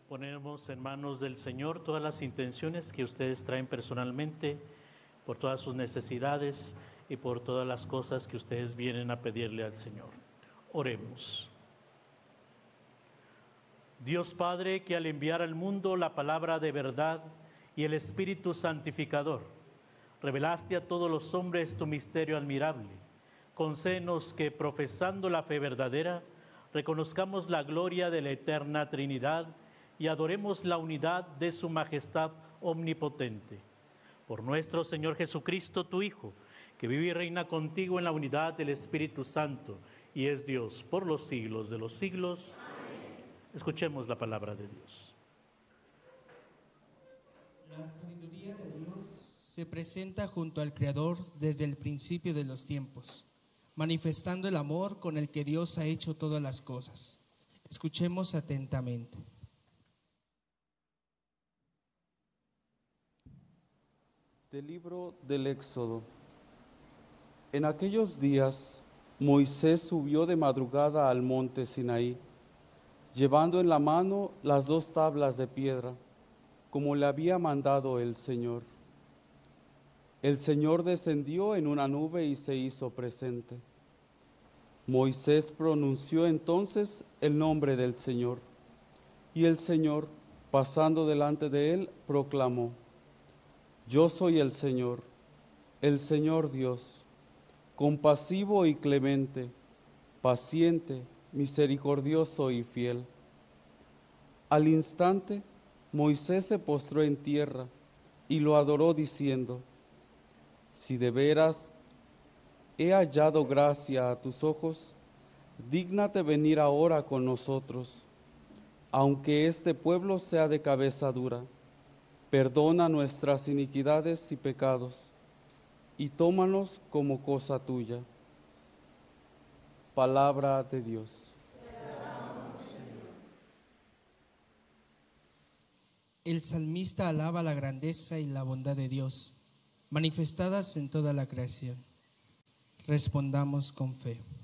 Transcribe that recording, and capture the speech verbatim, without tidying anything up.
Ponemos en manos del Señor todas las intenciones que ustedes traen personalmente, por todas sus necesidades y por todas las cosas que ustedes vienen a pedirle al Señor. Oremos. Dios Padre, que al enviar al mundo la palabra de verdad y el Espíritu santificador, revelaste a todos los hombres tu misterio admirable. Concédenos que, profesando la fe verdadera, reconozcamos la gloria de la eterna Trinidad y adoremos la unidad de su majestad omnipotente. Por nuestro Señor Jesucristo, tu Hijo, que vive y reina contigo en la unidad del Espíritu Santo y es Dios por los siglos de los siglos. Amén. Escuchemos la palabra de Dios. La sabiduría de Dios se presenta junto al Creador desde el principio de los tiempos, manifestando el amor con el que Dios ha hecho todas las cosas. Escuchemos atentamente. Del libro del Éxodo. En aquellos días, Moisés subió de madrugada al monte Sinaí, llevando en la mano las dos tablas de piedra, como le había mandado el Señor. El Señor descendió en una nube y se hizo presente. Moisés pronunció entonces el nombre del Señor, y el Señor, pasando delante de él, proclamó: Yo soy el Señor, el Señor Dios, compasivo y clemente, paciente, misericordioso y fiel. Al instante, Moisés se postró en tierra y lo adoró diciendo: Si de veras he hallado gracia a tus ojos, dígnate venir ahora con nosotros. Aunque este pueblo sea de cabeza dura, perdona nuestras iniquidades y pecados, y tómanos como cosa tuya. Palabra de Dios. El salmista alaba la grandeza y la bondad de Dios, manifestadas en toda la creación. Respondamos con fe.